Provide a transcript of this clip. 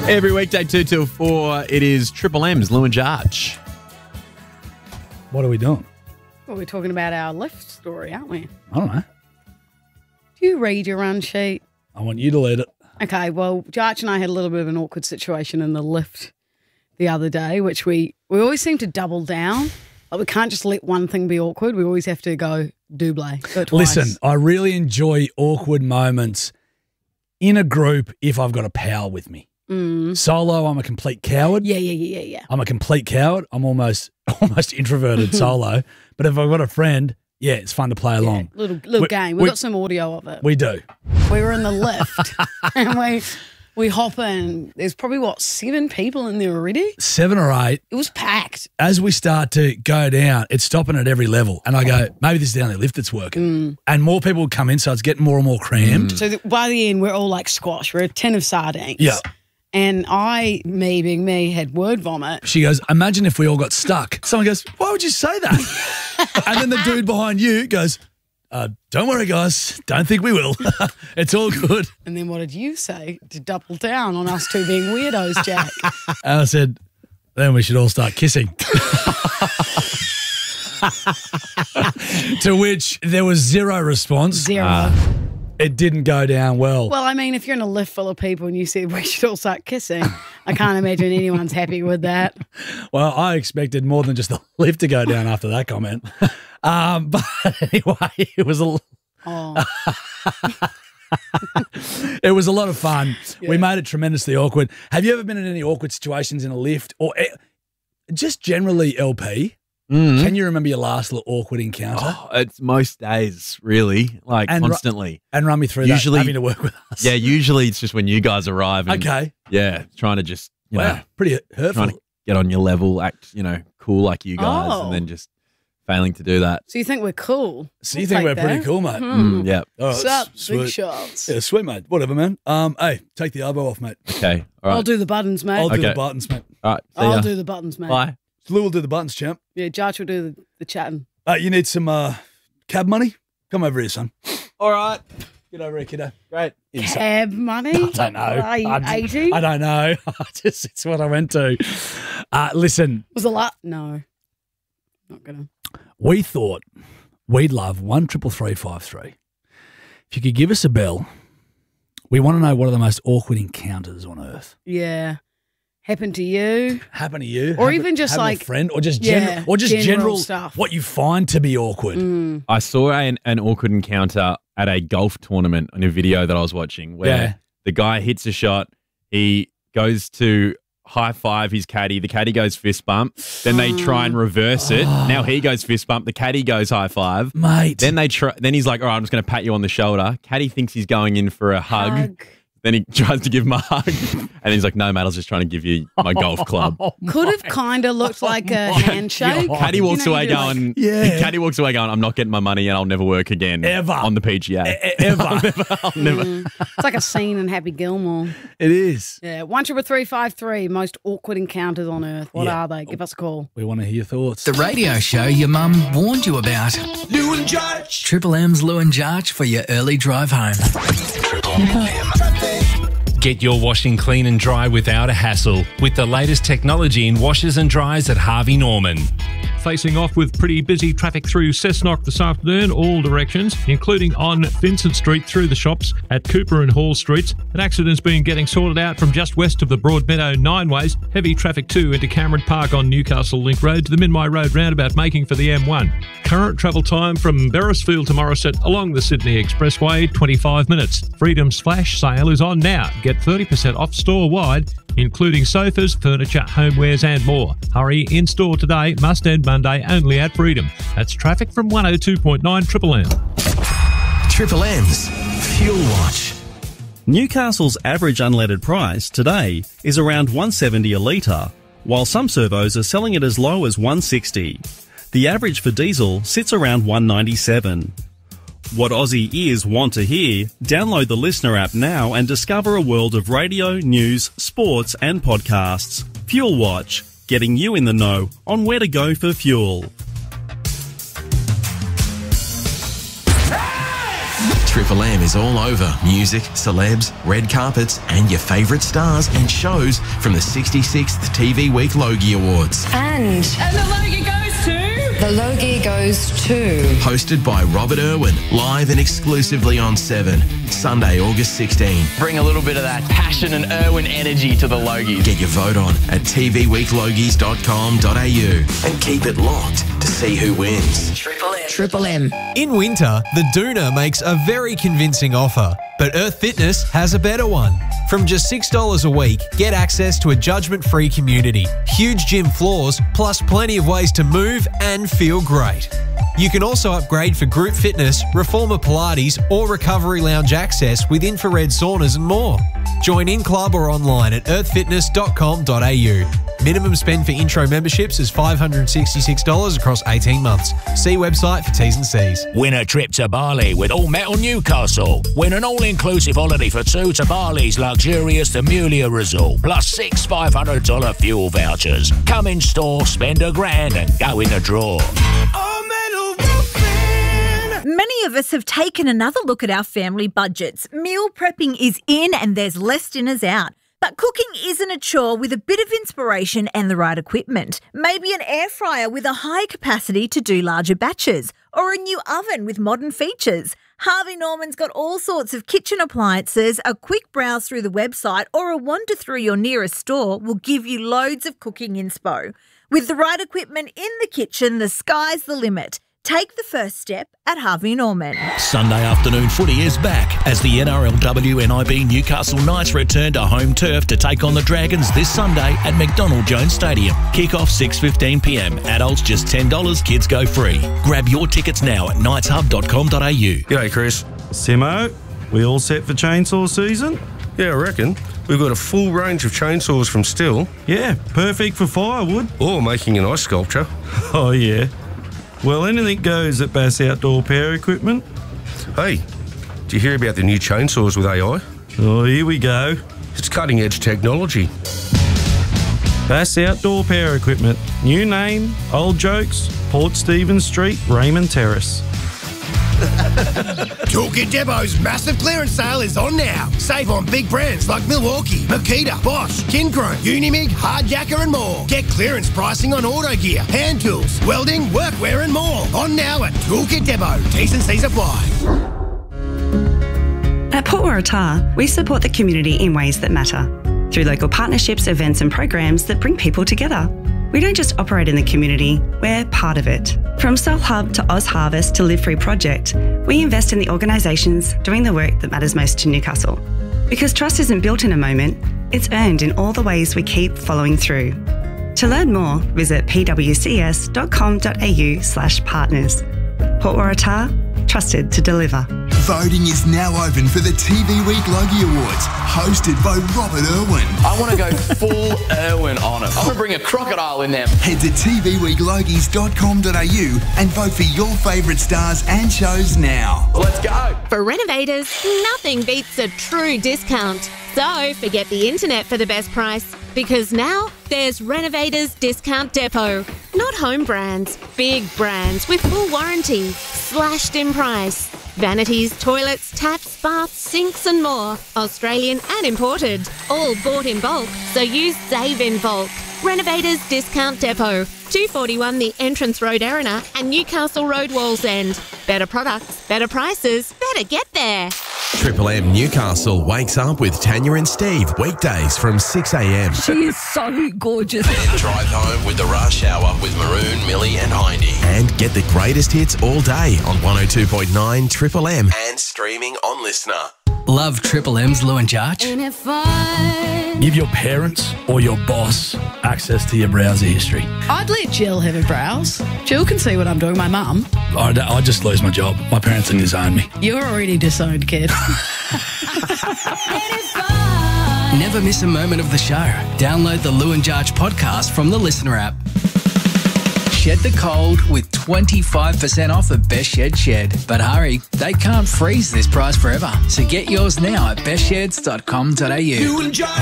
Every weekday 2 till 4, it is Triple M's, Lou and Jarch. What are we doing? Well, we're talking about our lift story, aren't we? I don't know. Do you read your run sheet? I want you to lead it. Okay, well, Jarch and I had a little bit of an awkward situation in the lift the other day, which we always seem to double down. Like, we can't just let one thing be awkward. We always have to go double. Go it twice. Listen, I really enjoy awkward moments in a group if I've got a pal with me. Solo, I'm a complete coward. Yeah. I'm a complete coward. I'm almost introverted solo. But if I've got a friend, yeah, it's fun to play along. Little game. We've got some audio of it. We do. We were in the lift and we hop in. There's probably, 7 people in there already? 7 or 8. It was packed. As we start to go down, it's stopping at every level. And I go, maybe this is the only lift that's working. And more people would come in, so it's getting more and more crammed. So by the end, we're all like squash. We're a tin of sardines. Yeah. And me being me, had word vomit. She goes, imagine if we all got stuck. Someone goes, why would you say that? And then the dude behind you goes, don't worry, guys. Don't think we will. It's all good. And then what did you say to double down on us two being weirdos, Jack? And I said, then we should all start kissing. To which there was zero response. Zero. It didn't go down well. Well, I mean, if you're in a lift full of people and you said we should all start kissing, I can't imagine anyone's happy with that. Well, I expected more than just the lift to go down after that comment. But anyway, it was it was a lot of fun. Yeah. We made it tremendously awkward. Have you ever been in any awkward situations in a lift or just generally LP? Can you remember your last little awkward encounter? Oh, it's most days, really, like constantly. And run me through usually, that, having to work with us. Yeah, usually it's just when you guys arrive. And, okay. Yeah, trying to just, you know, pretty hurtful. Trying to get on your level, act, cool like you guys, and then just failing to do that. So you think we're cool? So you think we're pretty cool, mate? Yeah. Oh, Sup, big shots. Yeah, sweet, mate. Whatever, man. Hey, take the elbow off, mate. Okay, all right. I'll do the buttons, mate. I'll do the buttons, mate. All right, I'll do the buttons, mate. Bye. Lou will do the buttons, champ. Yeah, Jarch will do the chatting. You need some cab money? Come over here, son. All right. Get over here, kiddo. Great. Cab money? I don't know. Are you 80? I don't know. It's what I went to. Listen. Was a lot? No. Not going to. We thought we'd love 133353. If you could give us a bell, we want to know what are the most awkward encounters on earth. Yeah. Happened to you. Happened to you. Or even just like a friend or just general stuff. What you find to be awkward. I saw an awkward encounter at a golf tournament in a video that I was watching where the guy hits a shot, he goes to high five his caddy, the caddy goes fist bump, then they try and reverse it. Now he goes fist bump, the caddy goes high five. Mate. Then he's like, all right, I'm just going to pat you on the shoulder. Caddy thinks he's going in for a hug. Then he tries to give him a hug, and he's like, no, mate, I was just trying to give you my golf club. Could have kind of looked like a handshake. Caddy walks away going, Caddy walks away going, I'm not getting my money and I'll never work again. Ever. On the PGA. Ever. I'll never. It's like a scene in Happy Gilmore. It is. Yeah. 133353, most awkward encounters on earth. What are they? Give us a call. We want to hear your thoughts. The radio show your mum warned you about. Lou and Jarch. Triple M's Lou and Jarch for your early drive home. Get your washing clean and dry without a hassle with the latest technology in washers and dryers at Harvey Norman. Facing off with pretty busy traffic through Cessnock this afternoon, all directions, including on Vincent Street through the shops at Cooper and Hall Streets. An accident's been getting sorted out from just west of the Broadmeadow Nineways. Heavy traffic too into Cameron Park on Newcastle Link Road to the Minmay Road roundabout, making for the M1. Current travel time from Beresfield to Morisset along the Sydney Expressway, 25 minutes. Freedom's flash sale is on now. Get 30% off store-wide, including sofas, furniture, homewares and more. Hurry, in-store today, must end Monday, only at Freedom. That's traffic from 102.9 Triple M. Triple M's Fuel Watch. Newcastle's average unleaded price today is around $1.70 a litre, while some servos are selling it as low as $1.60. The average for diesel sits around $1.97. What Aussie ears want to hear? Download the Listener app now and discover a world of radio, news, sports and podcasts. Fuel Watch, getting you in the know on where to go for fuel. Triple M is all over music, celebs, red carpets, and your favourite stars and shows from the 66th TV Week Logie Awards. And the Logie goes to... the Logie goes to... Hosted by Robert Irwin, live and exclusively on 7, Sunday, August 16. Bring a little bit of that passion and Irwin energy to the Logies. Get your vote on at tvweeklogies.com.au and keep it locked to see who wins. Triple M. In winter, the Doona makes a very convincing offer, but Earth Fitness has a better one. From just $6 a week, get access to a judgment-free community, huge gym floors, plus plenty of ways to move and feel great. You can also upgrade for group fitness, reformer Pilates, or recovery lounge access with infrared saunas and more. Join in club or online at earthfitness.com.au. Minimum spend for intro memberships is $566 across 18 months. See website for T's and C's. Win a trip to Bali with All Metal Newcastle. Win an all-inclusive holiday for two to Bali's luxurious Amulia Resort, plus 6 $500 fuel vouchers. Come in store, spend $1,000 and go in the draw. Many of us have taken another look at our family budgets. Meal prepping is in and there's less dinners out. But cooking isn't a chore with a bit of inspiration and the right equipment. Maybe an air fryer with a high capacity to do larger batches, or a new oven with modern features. Harvey Norman's got all sorts of kitchen appliances. A quick browse through the website or a wander through your nearest store will give you loads of cooking inspo. With the right equipment in the kitchen, the sky's the limit. Take the first step at Harvey Norman. Sunday afternoon footy is back as the NRLW-NIB Newcastle Knights return to home turf to take on the Dragons this Sunday at McDonald Jones Stadium. Kick-off 6:15pm. Adults just $10, kids go free. Grab your tickets now at knightshub.com.au. G'day, Chris. Simo, we all set for chainsaw season? Yeah, I reckon. We've got a full range of chainsaws from Stihl. Yeah, perfect for firewood. Or making an ice sculpture. Oh, yeah. Well, anything goes at Bass Outdoor Power Equipment. Hey, did you hear about the new chainsaws with AI? Oh, here we go. It's cutting-edge technology. Bass Outdoor Power Equipment. New name, old jokes, Port Stephens Street, Raymond Terrace. Toolkit Depot's massive clearance sale is on now. Save on big brands like Milwaukee, Makita, Bosch, Kinchrome, Unimig, Hardjacker and more. Get clearance pricing on auto gear, hand tools, welding, workwear and more. On now at Toolkit Depot. T's and C's apply. At Port Waratah, we support the community in ways that matter. Through local partnerships, events and programs that bring people together. We don't just operate in the community, we're part of it. From Soul Hub to Oz Harvest to Live Free Project, we invest in the organisations doing the work that matters most to Newcastle. Because trust isn't built in a moment, it's earned in all the ways we keep following through. To learn more, visit pwcs.com.au/partners. Port Waratah, trusted to deliver. Voting is now open for the TV Week Logie Awards, hosted by Robert Irwin. I want to go full Irwin on it. I'm going to bring a crocodile in there. Head to tvweeklogies.com.au and vote for your favourite stars and shows now. Let's go. For renovators, nothing beats a true discount. So forget the internet for the best price, because now there's Renovators Discount Depot. Not home brands, big brands with full warranty, slashed in price. Vanities, toilets, taps, baths, sinks and more. Australian and imported. All bought in bulk, so you save in bulk. Renovators Discount Depot. 241 the Entrance Road, Erina, and Newcastle Road, Wallsend. Better products, better prices, better get there. Triple M Newcastle wakes up with Tanya and Steve weekdays from 6 a.m. She is so gorgeous. Then drive home with the Rush Hour with Maroon, Millie and Hindy. And get the greatest hits all day on 102.9 Triple M and streaming on Listener. Love Triple M's Lou and Jarch? Give your parents or your boss access to your browser history. I'd let Jill have a browse. Jill can see what I'm doing, my mum. I'd just lose my job. My parents would disown me. You're already disowned, kid. Never miss a moment of the show. Download the Lou and Jarch podcast from the Listener app. Shed the cold with 25% off at Best Shed Shed. But hurry, they can't freeze this price forever. So get yours now at bestsheds.com.au. Lou and Jarch.